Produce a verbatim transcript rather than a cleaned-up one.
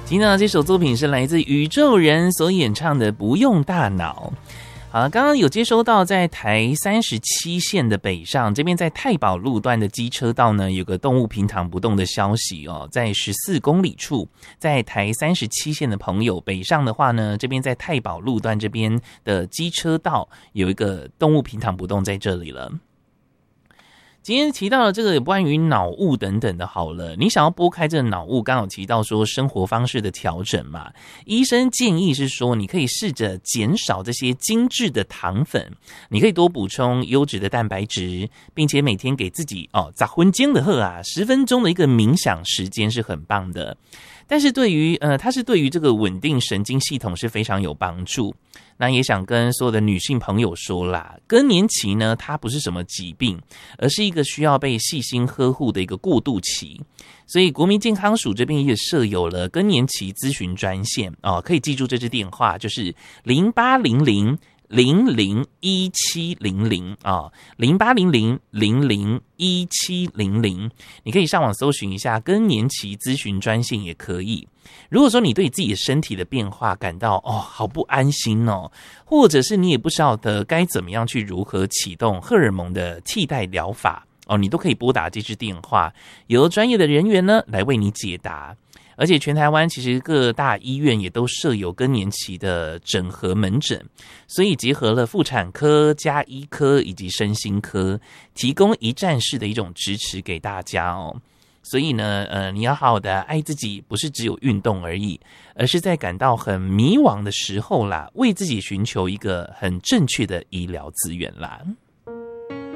听到这首作品是来自宇宙人所演唱的《不用大脑》。好，刚刚有接收到在台三十七线的北上这边，在太保路段的机车道呢，有个动物平躺不动的消息哦，在十四公里处，在台三十七线的朋友北上的话呢，这边在太保路段这边的机车道有一个动物平躺不动在这里了。今天提到了这个有关于脑雾等等的，好了，你想要拨开这个脑雾，刚好提到说生活方式的调整嘛，医生建议是说你可以试着减少这些精致的糖粉，你可以多补充优质的蛋白质，并且每天给自己哦早昏间的喝啊十分钟的一个冥想时间是很棒的。但是对于呃，它是对于这个稳定神经系统是非常有帮助。那也想跟所有的女性朋友说啦，更年期呢，它不是什么疾病，而是一个需要被细心呵护的一个过渡期。所以国民健康署这边也设有了更年期咨询专线哦，可以记住这支电话，就是零八零零零零一七零零啊，零八零零零零一七零零，你可以上网搜寻一下更年期咨询专线也可以。如果说你对自己的身体的变化感到哦好不安心哦，或者是你也不晓得该怎么样去如何启动荷尔蒙的替代疗法哦，你都可以拨打这支电话，由专业的人员呢来为你解答。而且全台湾其实各大医院也都设有更年期的整合门诊，所以结合了妇产科、家医科以及身心科，提供一站式的一种支持给大家哦。所以呢，呃，你要好好的爱自己，不是只有运动而已，而是在感到很迷惘的时候啦，为自己寻求一个很正确的医疗资源啦。